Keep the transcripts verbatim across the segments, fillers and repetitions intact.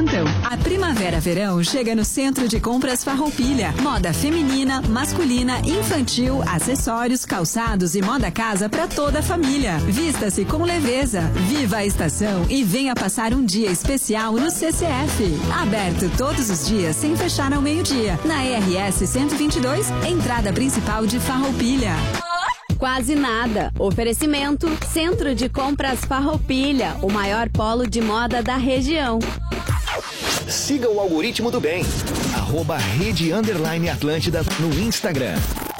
apresentam. A primavera-verão chega no Centro de Compras Farroupilha. Moda feminina, masculina, infantil, acessórios, calçados e moda casa para toda a família. Vista-se com leveza. Viva a estação e venha passar um dia especial no C C F. Aberto todos os dias sem fechar ao meio-dia. Na R S cento e vinte e dois, entrada principal de Farroupilha. Quase nada. Oferecimento Centro de Compras Farroupilha, o maior polo de moda da região. Siga o algoritmo do bem. Arroba Rede Underline Atlântida no Instagram.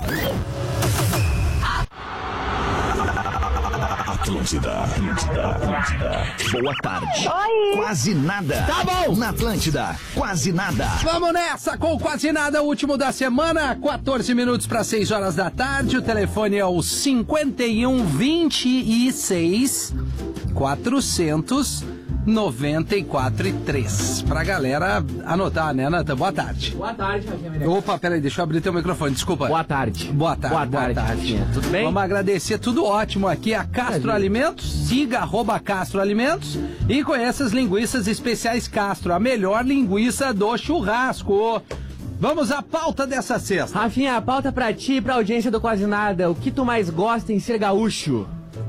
Atlântida, Atlântida, Atlântida. Boa tarde. Oi. Quase nada. Tá bom. Na Atlântida, quase nada. Vamos nessa com Quase Nada, último da semana, quatorze minutos para seis horas da tarde. O telefone é o cinquenta e um, vinte e seis, quatrocentos, noventa e quatro e três. Pra galera anotar, né, Natan? Boa tarde. Boa tarde, Rafinha. Opa, peraí, deixa eu abrir teu microfone, desculpa. Boa tarde. Boa tarde. Boa tarde, boa tarde. Rafinha. Tudo bem? Vamos agradecer, tudo ótimo aqui, a Castro Alimentos. Siga arroba Castro Alimentos e conheça as linguiças especiais Castro, a melhor linguiça do churrasco. Vamos à pauta dessa sexta. Rafinha, a pauta pra ti e pra audiência do Quase Nada. O que tu mais gosta em ser gaúcho?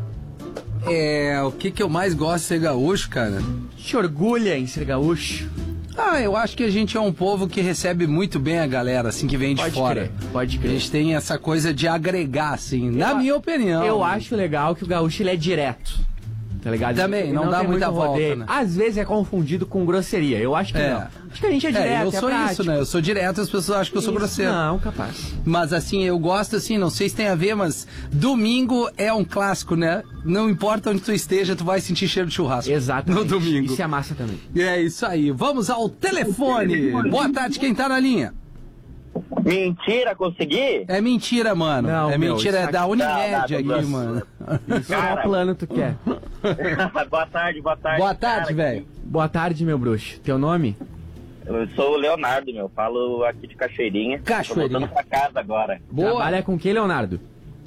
É, o que que eu mais gosto de ser gaúcho, cara? Te orgulha em ser gaúcho? Ah, eu acho que a gente é um povo que recebe muito bem a galera, assim, que vem de Pode fora. crer, pode A crer. gente tem essa coisa de agregar, assim, na Eu- minha opinião. Eu acho legal que o gaúcho ele é direto. Tá ligado? Também, Ele não dá tem muita muito volta, rodeio. né? Às vezes é confundido com grosseria. Eu acho que É. não. Acho que a gente é direto, É, eu é sou prático. isso, né? Eu sou direto e as pessoas acham que eu sou Isso, grosseiro. Não, capaz. Mas assim, eu gosto assim, não sei se tem a ver, mas domingo é um clássico, né? Não importa onde tu esteja, tu vai sentir cheiro de churrasco. Exatamente. No domingo. E se amassa também. É isso aí. Vamos ao telefone. Boa tarde, quem tá na linha? Mentira, consegui? É mentira, mano. Não, é meu, mentira, isso é da aqui- Unimed Não, aqui, não, não. mano. Isso é Cara. o plano tu quer. boa tarde, boa tarde. Boa tarde, cara. velho. Boa tarde, meu bruxo. Teu nome? Eu sou o Leonardo, meu. Falo aqui de Cachoeirinha. Cachoeirinha. Tô voltando pra casa agora. Boa. Trabalha com que, Leonardo?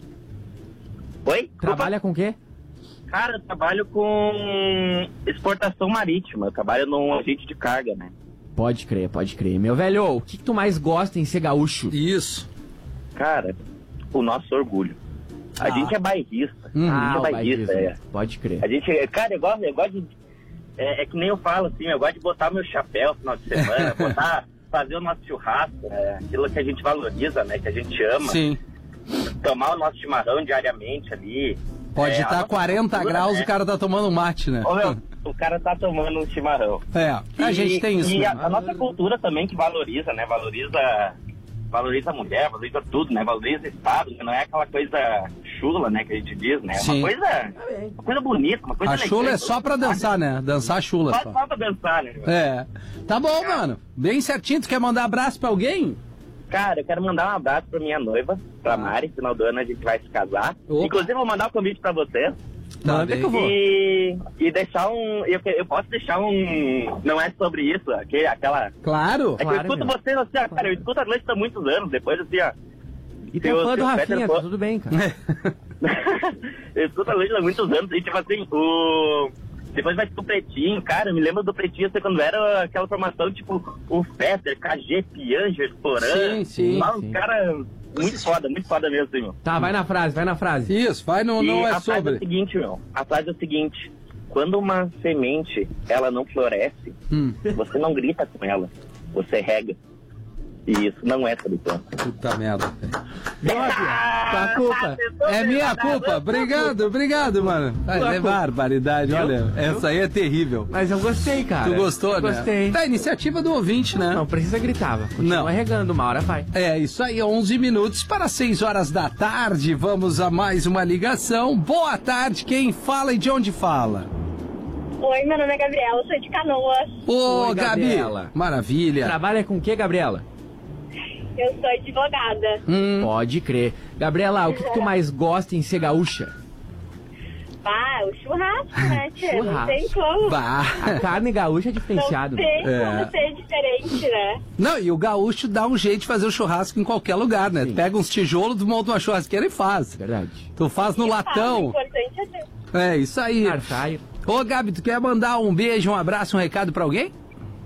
Oi? Trabalha com que? Cara, eu trabalho com exportação marítima. Eu trabalho num agente de carga, né? Pode crer, pode crer. Meu velho, o que, que tu mais gosta em ser gaúcho? Isso. Cara, o nosso orgulho. A Ah. gente é bairrista. Uhum. A gente é o bairrista, bairrismo. é. Pode crer. A gente, cara, eu gosto, eu gosto de... É, é que nem eu falo, assim, eu gosto de botar meu chapéu no final de semana, botar, fazer o nosso churrasco, né? Aquilo que a gente valoriza, né? Que a gente ama. Sim. Tomar o nosso chimarrão diariamente ali. Pode É, a estar nossa quarenta cultura, graus e né? o cara tá tomando um mate, né? Ô, meu, o cara tá tomando um chimarrão. É, a E- gente tem isso. E né? a, a nossa cultura também que valoriza, né? Valoriza, valoriza a mulher, valoriza tudo, né? Valoriza o Estado, né? Não é aquela coisa chula, né? Que a gente diz, né? É Sim. uma coisa, uma coisa bonita, uma coisa A chula é elegante. só pra dançar, né? Dançar a chula Só, só. só pra dançar, né? É. Tá bom, mano. Bem certinho. Tu quer mandar abraço pra alguém? Cara, eu quero mandar um abraço pra minha noiva, pra Mari. Final do ano a gente vai se casar. Opa. Inclusive, eu vou mandar um convite pra vocês. Tá Manda bem. que eu vou. E, e deixar um... Eu, eu posso deixar um... Não é sobre isso, aquele, aquela... Claro. É que Claro, eu escuto meu. vocês assim, ó, cara, eu escuto a Atlântida há muitos anos, depois assim, ó... E tu é Eu- fã do eu- Rafinha, Peter tá Pan- tudo bem, cara. eu escuto a Atlântida há muitos anos, e tipo assim, o... Depois vai ter o Pretinho, cara, eu me lembro do Pretinho, assim, quando era aquela formação, tipo, o Fetter, K G, Pianger, Porã... Sim, sim, lá, sim. os caras... Muito foda, muito foda mesmo, assim, meu. Tá, vai na frase, vai na frase. Isso, vai no E não é a frase é o sobre. seguinte, meu, a frase é o seguinte, quando uma semente, ela não floresce, Hum, você não grita com ela, você rega. E isso não é sobre planta. puta merda. Deu, Rafinha. Tua culpa. É minha culpa. Obrigado, obrigado, mano. Ai, Tua é culpa. barbaridade, Viu? olha. Viu? Essa aí é terrível. Mas eu gostei, cara. Tu gostou, eu né? Gostei. Tá, iniciativa do ouvinte, né? Não precisa gritar, vai. Continua Não. regando, uma hora vai. É, isso aí, onze minutos para seis horas da tarde. Vamos a mais uma ligação. Boa tarde, quem fala e de onde fala? Oi, meu nome é Gabriela, sou de Canoas. Ô, Oi, Gabi. Gabriela. Maravilha. Trabalha com o que, Gabriela? Eu sou advogada. Hum, Pode crer. Gabriela, o que, que tu mais gosta em ser gaúcha? Ah, o churrasco, né, tia? Não Churrasco. tem como. bah. A carne gaúcha é Não diferenciada. tem É. como ser diferente, né? Não, e o gaúcho dá um jeito de fazer o churrasco em qualquer lugar, né? Sim. Pega uns tijolos, monta uma churrasqueira e faz. Verdade. Tu faz no Ah, o latão. importante é ter. É, isso aí. Airfryer. Ô, Gabi, tu quer mandar um beijo, um abraço, um recado pra alguém?